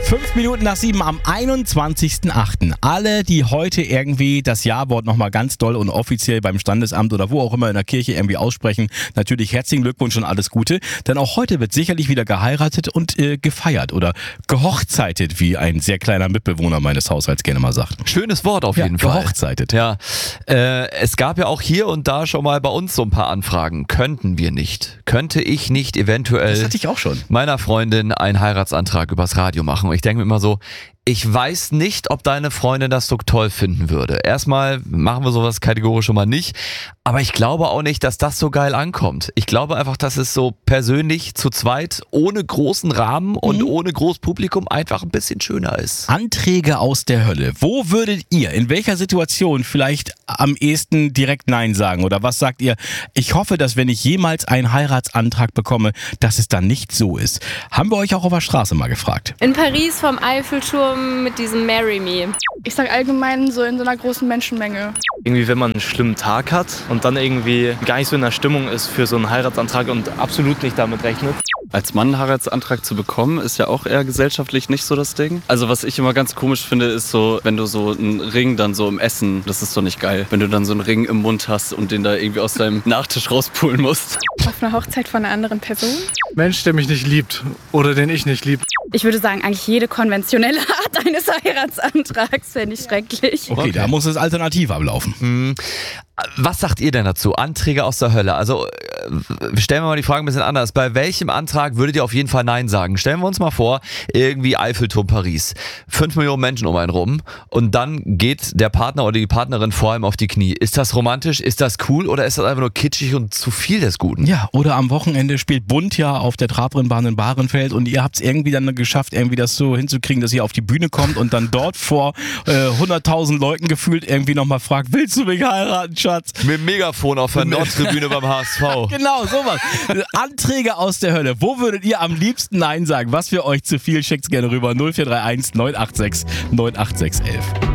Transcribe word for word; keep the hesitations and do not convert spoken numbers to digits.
Fünf Minuten nach sieben am einundzwanzigsten achten Alle, die heute irgendwie das Ja-Wort nochmal ganz doll und offiziell beim Standesamt oder wo auch immer in der Kirche irgendwie aussprechen, natürlich herzlichen Glückwunsch und alles Gute. Denn auch heute wird sicherlich wieder geheiratet und äh, gefeiert oder gehochzeitet, wie ein sehr kleiner Mitbewohner meines Haushalts gerne mal sagt. Schönes Wort auf Ja, jeden Fall. gehochzeitet. Ja, äh, es gab ja auch hier und da schon mal bei uns so ein paar Anfragen. Könnten wir nicht? Könnte ich nicht eventuell Das hatte ich auch schon. meiner Freundin einen Heiratsantrag übers Radio machen? Und ich denke mir immer so, ich weiß nicht, ob deine Freundin das so toll finden würde. Erstmal machen wir sowas kategorisch schon mal nicht, aber ich glaube auch nicht, dass das so geil ankommt. Ich glaube einfach, dass es so persönlich zu zweit, ohne großen Rahmen und Mhm. ohne großes Publikum einfach ein bisschen schöner ist. Anträge aus der Hölle. Wo würdet ihr, in welcher Situation vielleicht am ehesten direkt Nein sagen? Oder was sagt ihr? Ich hoffe, dass wenn ich jemals einen Heiratsantrag bekomme, dass es dann nicht so ist. Haben wir euch auch auf der Straße mal gefragt. In Paris vom Eiffelturm mit diesem Marry Me. Ich sag allgemein so in so einer großen Menschenmenge. Irgendwie, wenn man einen schlimmen Tag hat und dann irgendwie gar nicht so in der Stimmung ist für so einen Heiratsantrag und absolut nicht damit rechnet. Als Mann einen Heiratsantrag zu bekommen, ist ja auch eher gesellschaftlich nicht so das Ding. Also was ich immer ganz komisch finde, ist so, wenn du so einen Ring dann so im Essen, das ist doch nicht geil. Wenn du dann so einen Ring im Mund hast und den da irgendwie aus deinem Nachtisch rauspulen musst. Auf einer Hochzeit von einer anderen Person. Mensch, der mich nicht liebt oder den ich nicht lieb. Ich würde sagen, eigentlich jede konventionelle Art eines Heiratsantrags fände ich schrecklich. Okay, Okay. da muss es alternativ ablaufen. Hm. Was sagt ihr denn dazu? Anträge aus der Hölle. Also äh, stellen wir mal die Frage ein bisschen anders. Bei welchem Antrag würdet ihr auf jeden Fall Nein sagen? Stellen wir uns mal vor, irgendwie Eiffelturm Paris. Fünf Millionen Menschen um einen rum und dann geht der Partner oder die Partnerin vor allem auf die Knie. Ist das romantisch? Ist das cool? Oder ist das einfach nur kitschig und zu viel des Guten? Ja, oder am Wochenende spielt Bund ja auf der Trabrennbahn in Bahrenfeld und ihr habt es irgendwie dann geschafft, irgendwie das so hinzukriegen, dass ihr auf die Bühne kommt und dann dort vor äh, hunderttausend Leuten gefühlt irgendwie nochmal fragt, willst du mich heiraten, Schatz? Mit dem Megafon auf der Nordtribüne beim H S V. Genau, sowas. Anträge aus der Hölle. Wo würdet ihr am liebsten Nein sagen? Was für euch zu viel? Schickt's gerne rüber. null vier drei eins neun acht sechs neun acht sechs elf.